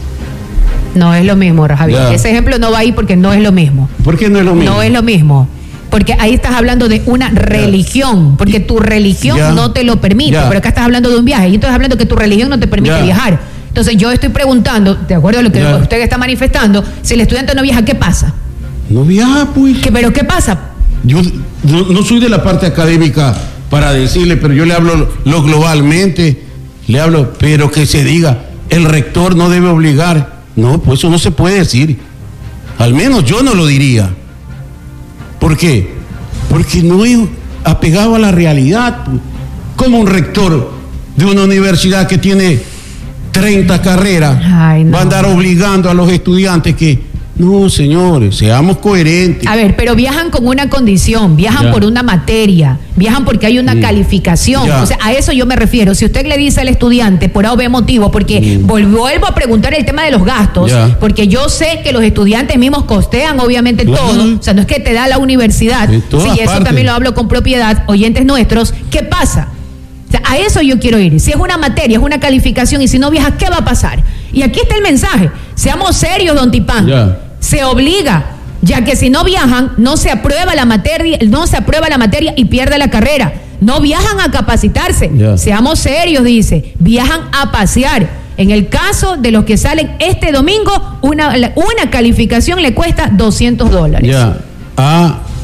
No es lo mismo, Javier. Ya. Ese ejemplo no va ahí porque no es lo mismo. ¿Por qué no es lo mismo? No es lo mismo. Porque ahí estás hablando de una religión, porque tu religión Ya. no te lo permite. Ya. Pero acá estás hablando de un viaje y tú estás hablando que tu religión no te permite Ya. viajar. Entonces yo estoy preguntando, de acuerdo a lo que Ya. usted está manifestando, si el estudiante no viaja, ¿qué pasa? No viaja, pues. ¿Qué, ¿Pero qué pasa? Yo no, no soy de la parte académica para decirle, pero yo le hablo lo globalmente, le hablo, pero que se diga, el rector no debe obligar. No, pues eso no se puede decir. Al menos yo no lo diría. ¿Por qué? Porque no es apegado a la realidad. Pues. Como un rector de una universidad que tiene treinta carreras Ay, no. va a andar obligando a los estudiantes que... No, señores, seamos coherentes. A ver, pero viajan con una condición, viajan Ya. por una materia, viajan porque hay una Mm. calificación. Ya. O sea, a eso yo me refiero. Si usted le dice al estudiante por A o B motivo, porque Mm. vol- vuelvo a preguntar el tema de los gastos, Ya. porque yo sé que los estudiantes mismos costean obviamente Claro. todo. O sea, no es que te da la universidad. En todas Sí, eso partes. también lo hablo con propiedad, oyentes nuestros. ¿Qué pasa? O sea, a eso yo quiero ir. Si es una materia, es una calificación, y si no viajas, ¿qué va a pasar? Y aquí está el mensaje. Seamos serios, don Tipán. Ya. Se obliga, ya que si no viajan, no se aprueba la materia, no se aprueba la materia y pierde la carrera. No viajan a capacitarse. Ya. Seamos serios, dice. Viajan a pasear. En el caso de los que salen este domingo, una, una calificación le cuesta doscientos dólares. Ya, a,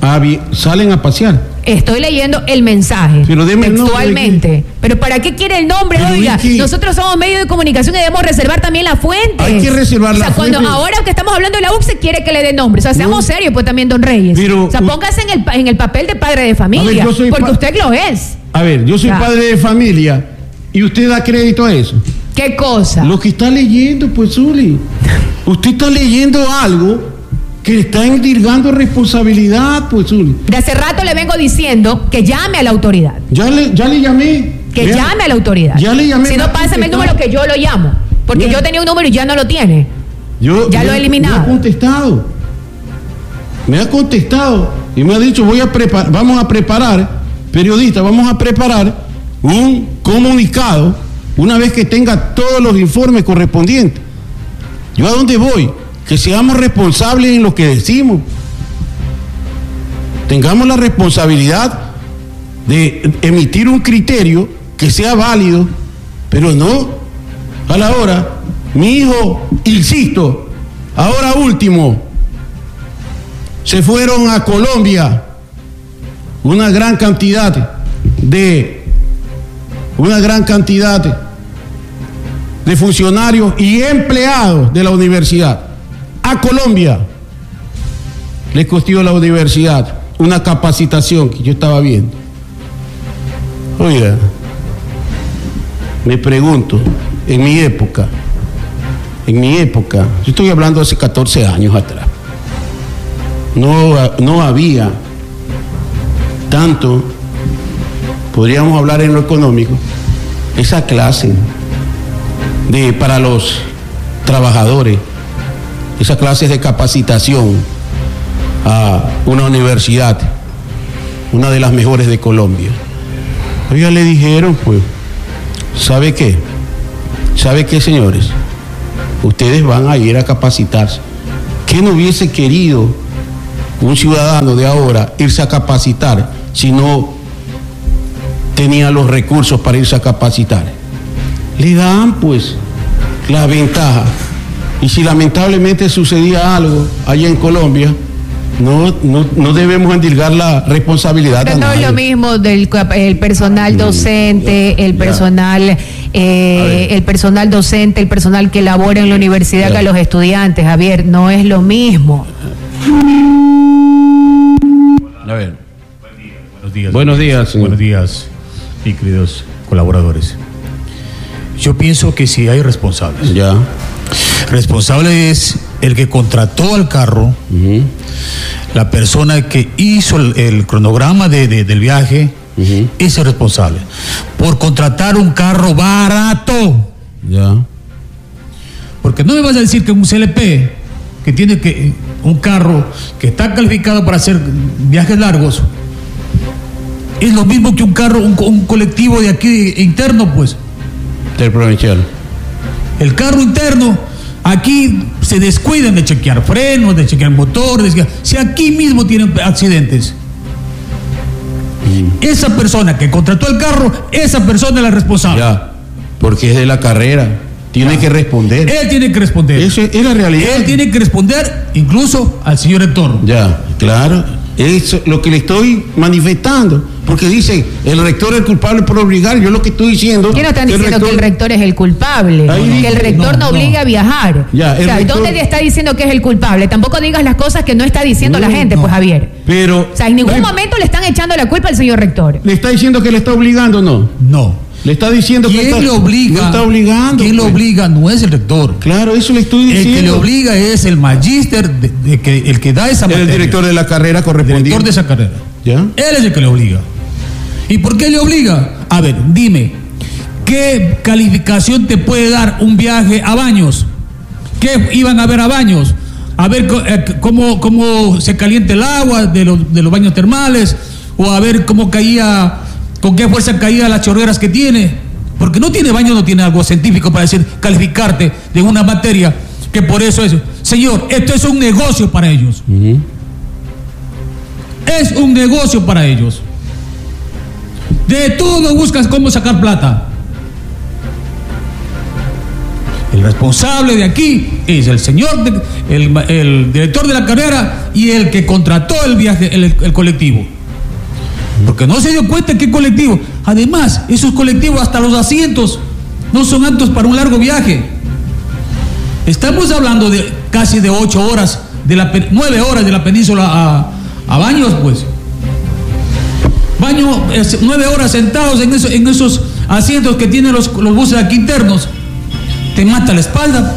Ah, bien, salen a pasear. Estoy leyendo el mensaje Pero deme el nombre, textualmente. ¿Pero para qué quiere el nombre? Pero Oiga, es que- nosotros somos medios de comunicación y debemos reservar también la fuente. Hay que reservar o sea, la cuando fuente. ahora que estamos hablando de la U C S quiere que le dé nombre. O sea, seamos No. serios pues también, don Reyes. Pero o sea, u- póngase en el, pa- en el papel de padre de familia. A ver, yo soy porque pa- usted lo es. A ver, yo soy Ya. padre de familia y usted da crédito a eso. ¿Qué cosa? Lo que está leyendo, pues, Zuli. Usted está leyendo algo que le está indirgando responsabilidad, pues, Zuli. De hace rato le vengo diciendo que llame a la autoridad. Ya le, ya le llamé. Que Vea, llame a la autoridad. Ya le llamé. Si no, me ha pásame el contestado. número que yo lo llamo. Porque Bien. yo tenía un número y ya no lo tiene. Yo, Ya me lo he ha- eliminado. Me ha contestado. Me ha contestado y me ha dicho, voy a preparar, vamos a preparar, periodista, vamos a preparar un comunicado una vez que tenga todos los informes correspondientes. ¿Yo a dónde voy? Que seamos responsables en lo que decimos. Tengamos la responsabilidad de emitir un criterio que sea válido, pero no a la hora. Mi hijo, insisto, ahora último, se fueron a Colombia una gran cantidad de una gran cantidad de funcionarios y empleados de la universidad a Colombia. Le costó la universidad una capacitación que yo estaba viendo. Oiga, me pregunto, en mi época, en mi época, yo estoy hablando hace catorce años atrás, no, no había tanto, podríamos hablar en lo económico, esa clase de para los trabajadores, esas clases de capacitación a una universidad, una de las mejores de Colombia. Oiga, le dijeron, pues, ¿sabe qué? ¿Sabe qué, señores? Ustedes van a ir a capacitarse. ¿Qué no hubiese querido un ciudadano de ahora irse a capacitar si no tenía los recursos para irse a capacitar? Le dan, pues, la ventaja. Y si lamentablemente sucedía algo allá en Colombia, no, no, no debemos endilgar la responsabilidad. Pero a no es nadie. lo mismo del cap- el personal docente, ya, el ya. personal, eh, el personal docente, el personal que labora en la universidad Ya. que a los estudiantes, Javier, no es lo mismo. A ver. Buenos días. Buenos días, señor. Buenos días, mis queridos colaboradores. Yo pienso que sí hay responsables. Ya. Responsable es el que contrató al carro, Ujú. la persona que hizo el, el cronograma de, de- del viaje, Ujú. ese es responsable. Por contratar un carro barato. Ya. Porque no me vas a decir que un C L P, que tiene que un carro que está calificado para hacer viajes largos, es lo mismo que un carro, un, un colectivo de aquí interno, pues. Del provincial. El carro interno, aquí se descuidan de chequear frenos, de chequear motores, de chequear- si aquí mismo tienen accidentes. Esa persona que contrató el carro, esa persona es la responsable. Ya. Porque es de la carrera. Tiene que responder. Él tiene que responder. Eso es la realidad. Él tiene que responder incluso al señor rector. Ya, claro. Es lo que le estoy manifestando. Porque dice, el rector es el culpable por obligar. Yo lo que estoy diciendo. ¿Qué no están diciendo que el rector es el culpable? Ahí que dice- el rector no, no, no. obliga a viajar. Ya, el o sea, rector- ¿dónde está diciendo que es el culpable? Tampoco digas las cosas que no está diciendo la No, gente, no. pues, Javier. Pero. O sea, en ningún Re- momento le están echando la culpa al señor rector. ¿Le está diciendo que le está obligando o no? No. Le está diciendo que ¿Quién está, le obliga? no está obligando. ¿Quién lo pues. obliga? No es el rector. Claro, eso le estoy El diciendo. que le obliga es el magíster, de, de que, el que da esa el materia. director de la carrera El correspondiente. director de esa carrera. ¿Ya? Él es el que le obliga. ¿Y por qué le obliga? A ver, dime, ¿qué calificación te puede dar un viaje a Baños? ¿Qué iban a ver a Baños? A ver co- eh, cómo, cómo se calienta el agua de los, de los baños termales, o a ver cómo caía, con qué fuerza caía las chorreras que tiene. Porque no tiene baño, no tiene algo científico para decir, calificarte de una materia, que por eso es. Señor, esto es un negocio para ellos. Ujú. Es un negocio para ellos. De todo buscas cómo sacar plata. El responsable de aquí es el señor, de, el, el director de la carrera y el que contrató el viaje, el, el colectivo. Porque no se dio cuenta qué colectivo. Además, esos colectivos, hasta los asientos, no son aptos para un largo viaje. Estamos hablando de casi de ocho horas, de la nueve horas de la península a, a Baños, pues. Baños, nueve horas sentados en, eso, en esos asientos que tienen los, los buses aquí internos. Te mata la espalda.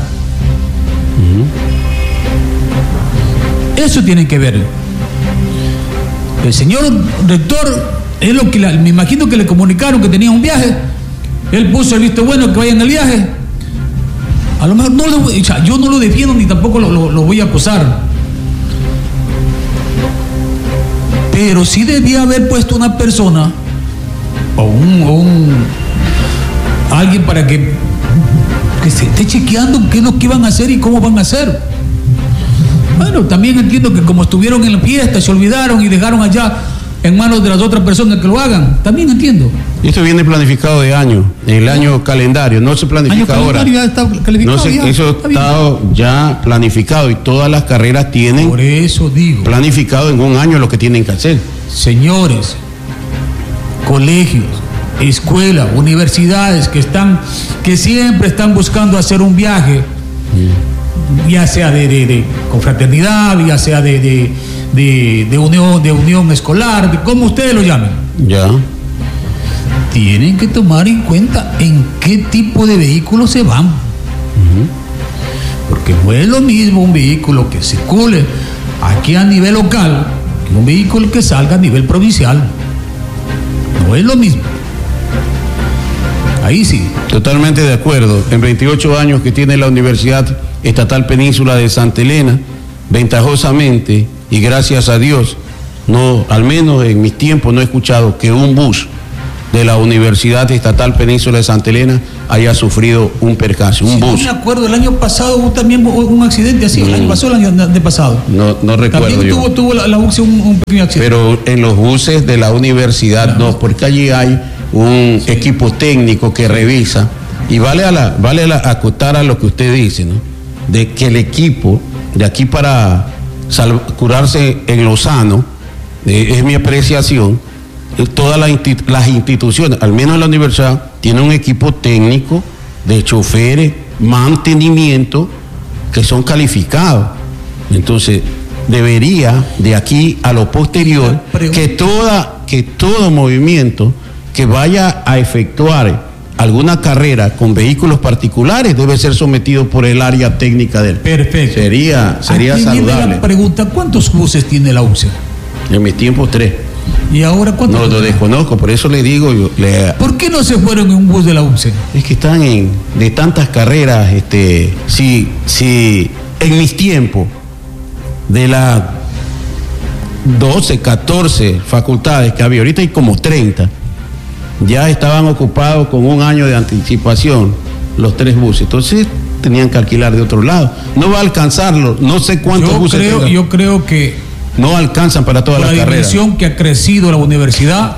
Uh-huh. Eso tiene que ver. El señor rector, es lo que la, me imagino que le comunicaron que tenía un viaje. Él puso el visto bueno que vaya en el viaje. A lo mejor no lo, o sea, yo no lo defiendo ni tampoco lo, lo, lo voy a acusar. Pero sí debía haber puesto una persona o un, o un alguien para que, que se esté chequeando qué es lo que van a hacer y cómo van a hacer. Bueno, también entiendo que como estuvieron en la fiesta, se olvidaron y dejaron allá en manos de las otras personas que lo hagan. También entiendo. Esto viene planificado de año, en el año calendario, no se planifica año ahora. Ya está calificado, no se, ya, eso está está ya planificado y todas las carreras tienen Por eso digo, planificado en un año lo que tienen que hacer. Señores, colegios, escuelas, universidades que están, que siempre están buscando hacer un viaje, mm. ya sea de, de, de confraternidad, ya sea de, de, de, de unión, de unión escolar, de como ustedes lo llamen. Ya. Tienen que tomar en cuenta en qué tipo de vehículos se van. Uh-huh. Porque no es lo mismo un vehículo que circule aquí a nivel local que un vehículo que salga a nivel provincial. No es lo mismo. Ahí sí. Totalmente de acuerdo. En veintiocho años que tiene la Universidad Estatal Península de Santa Elena, ventajosamente y gracias a Dios, no, al menos en mis tiempos no he escuchado que un bus de la Universidad Estatal Península de Santa Elena haya sufrido un percance, un sí, bus. No me acuerdo, el año pasado hubo también un accidente así, mm. el año pasado, el año de pasado. No, no recuerdo también yo. Tuvo, tuvo la, la bus un, un pequeño accidente. Pero en los buses de la universidad no, no porque allí hay un sí. equipo técnico que revisa y vale a la, vale a la, acotar a lo que usted dice, ¿no? De que el equipo de aquí para sal, curarse en Lozano, eh, es mi apreciación. Todas las, instit- las instituciones, al menos la universidad, tiene un equipo técnico de choferes, mantenimiento, que son calificados. Entonces, debería, de aquí a lo posterior, que, toda, que todo movimiento que vaya a efectuar alguna carrera con vehículos particulares debe ser sometido por el área técnica del. Perfecto. Sería, sería saludable. La pregunta, ¿cuántos buses tiene la U C E? En mis tiempos, tres. ¿Y ahora cuánto? No lo desconozco, por eso le digo. Yo, le, ¿Por qué no se fueron en un bus de la U C E? Es que están en de tantas carreras. Este, si, si en mis tiempos, de las doce, catorce facultades que había, ahorita hay como treinta, ya estaban ocupados con un año de anticipación los tres buses. Entonces tenían que alquilar de otro lado. No va a alcanzarlo, no sé cuántos yo buses. Creo, yo creo que no alcanzan para todas las carreras. La dimensión que ha crecido la universidad,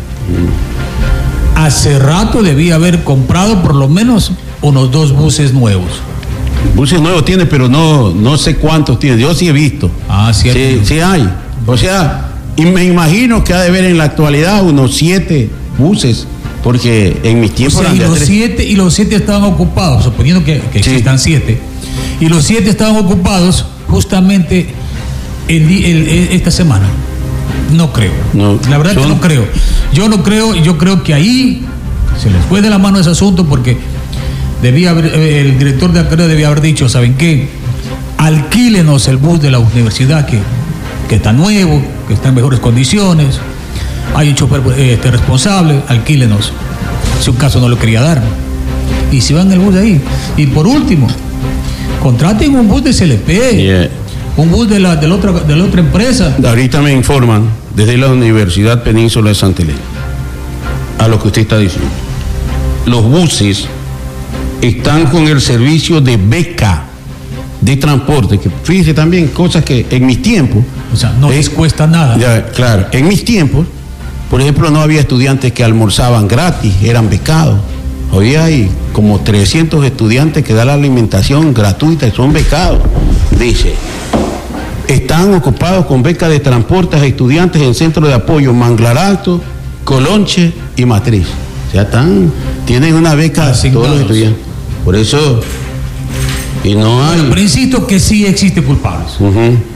hace rato debía haber comprado por lo menos unos dos buses nuevos. Buses nuevos tiene, pero no, no sé cuántos tiene. Yo sí he visto. Ah, sí, sí, sí hay. O sea, y me imagino que ha de haber en la actualidad unos siete buses, porque en mis tiempos. O sea, y los siete y los siete estaban ocupados, suponiendo que, que sí. existan siete, y los siete estaban ocupados justamente El, el, el, esta semana. No creo. No, la verdad son... que no creo. Yo no creo, yo creo que ahí se les fue de la mano ese asunto porque debía haber, el director de la carrera debía haber dicho, ¿saben qué? Alquílenos el bus de la universidad que, que está nuevo, que está en mejores condiciones, hay un chofer este, responsable, alquílenos. Si un caso no lo quería dar. Y si van el bus de ahí. Y por último, contraten un bus de C L P. Yeah. Un bus de la, de, la otra, de la otra empresa. Ahorita me informan desde la Universidad Península de Santa Elena a lo que usted está diciendo. Los buses están con el servicio de beca de transporte, que fíjese también cosas que en mis tiempos. O sea, no les cuesta nada. Ya, claro, en mis tiempos, por ejemplo, no había estudiantes que almorzaban gratis, eran becados. Hoy hay como trescientos estudiantes que dan la alimentación gratuita y son becados. Dice, están ocupados con becas de transporte a estudiantes en centros de apoyo Manglar Alto, Colonche y Matriz. O sea, están, tienen una beca a todos los estudiantes. Por eso, y no hay... Bueno, pero insisto que sí existen culpables. Uh-huh.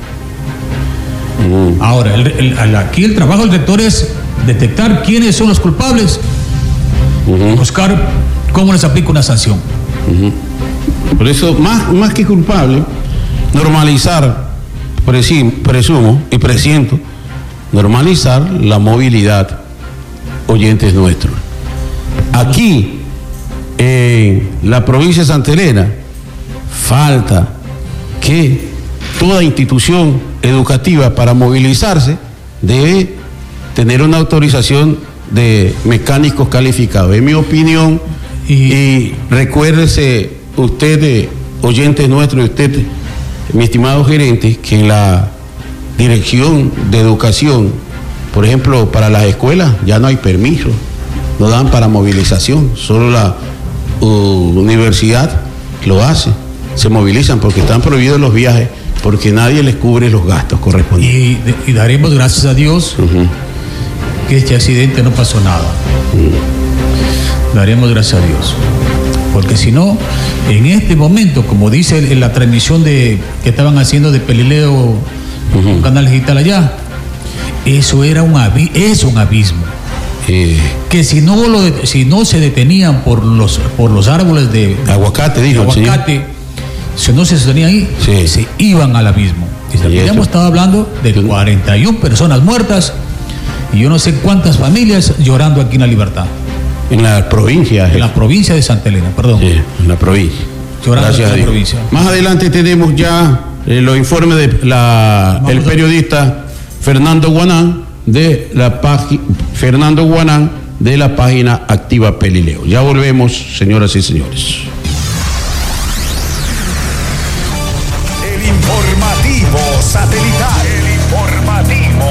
Uh-huh. Ahora, el, el, aquí el trabajo del rector es detectar quiénes son los culpables, uh-huh. buscar cómo les aplica una sanción. Uh-huh. Por eso, más, más que culpable, normalizar, presumo y presiento, normalizar la movilidad, oyentes nuestros. Aquí, en la provincia de Santa Elena, falta que toda institución educativa para movilizarse debe tener una autorización de mecánicos calificados. En mi opinión, y, y recuérdese usted, oyentes nuestros, y usted, mi estimado gerente, que en la Dirección de Educación, por ejemplo, para las escuelas ya no hay permiso, no dan para movilización, solo la uh, universidad lo hace, se movilizan porque están prohibidos los viajes, porque nadie les cubre los gastos correspondientes. Y, y daremos gracias a Dios uh-huh. que este accidente no pasó nada. Uh-huh. Daremos gracias a Dios. Porque si no, en este momento, como dice en la transmisión de, que estaban haciendo de Pelileo, uh-huh. un canal digital allá, eso era un, es un abismo. Eh, que si no lo de, si no se detenían por los por los árboles de aguacate, dijo, de aguacate, si no se detenían ahí, sí. se iban al abismo. Y ya hemos estado hablando de cuarenta y una personas muertas y yo no sé cuántas familias llorando aquí en La Libertad. En la provincia. En la provincia de Santa Elena, perdón. Sí, en la provincia. Llorando Gracias en a la Dios. provincia. Más adelante tenemos ya eh, los informes de la el periodista Fernando Guanán de la página Fernando Guanán de la página Activa Pelileo. Ya volvemos, señoras y señores.